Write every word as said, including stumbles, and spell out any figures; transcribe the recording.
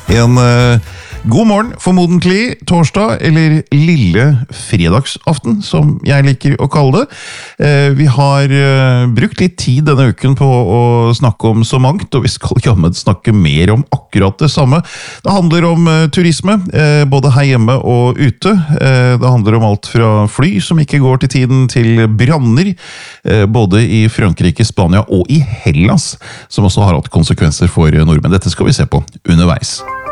En uh, god morgen, formodentlig torsdag, eller lille fredagsaften, som jeg liker å kalle det. Uh, vi har uh, brukt litt tid denne uken på å snakke om så mangt, og vi skal jammen snakke mer om akkurat det samme. Det handler om uh, turisme, uh, både her hjemme og ute. Uh, det handler om alt fra fly som ikke går til tiden, til branner, uh, både i Frankrike, Spania og i Hellas, som også har hatt konsekvenser for nordmenn. Dette skal vi se på underveis.